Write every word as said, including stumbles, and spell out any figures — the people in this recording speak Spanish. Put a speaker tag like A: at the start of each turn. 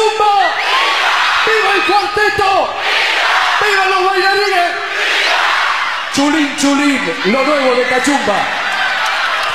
A: Cachumba! ¡Viva el cuarteto! ¡Viva los bailarines! Chulín, chulín, lo nuevo de Cachumba.